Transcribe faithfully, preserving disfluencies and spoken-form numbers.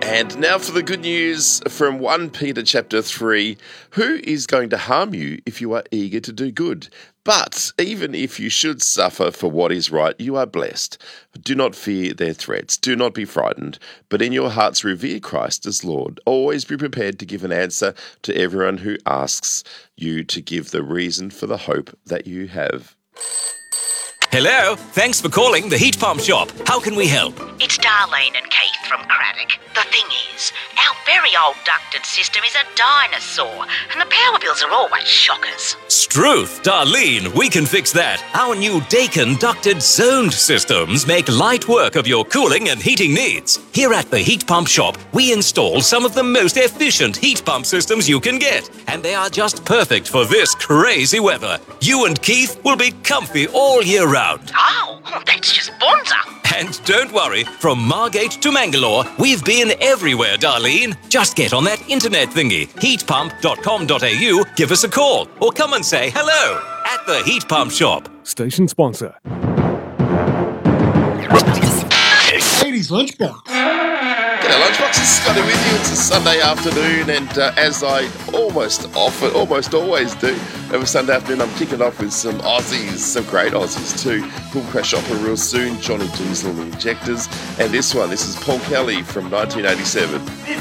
And now for the good news from First Peter chapter three. Who is going to harm you if you are eager to do good? But even if you should suffer for what is right, you are blessed. Do not fear their threats. Do not be frightened, but in your hearts revere Christ as Lord. Always be prepared to give an answer to everyone who asks you to give the reason for the hope that you have. Hello, thanks for calling the Heat Pump Shop. How can we help? It's Darlene and Keith from Craddock. The thing is, our very old ducted system is a dinosaur, and the power bills are always shockers. Struth, Darlene, we can fix that. Our new Dakin ducted zoned systems make light work of your cooling and heating needs. Here at the Heat Pump Shop, we install some of the most efficient heat pump systems you can get, and they are just perfect for this crazy weather. You and Keith will be comfy all year round. Oh, that's just bonza. And don't worry, from Margate to Mangalore, we've been everywhere, Darlene. Just get on that internet thingy, heat pump dot com dot a u, give us a call, or come and say hello at the Heat Pump Shop. Station sponsor. Ladies Lunchbox. G'day Lunchbox, it's Scotty with you. It's a Sunday afternoon, and uh, as I almost often, almost always do, every Sunday afternoon I'm kicking off with some Aussies, some great Aussies too. We'll crash opera real soon, Johnny Diesel and the Injectors, and this one, this is Paul Kelly from nineteen eighty-seven.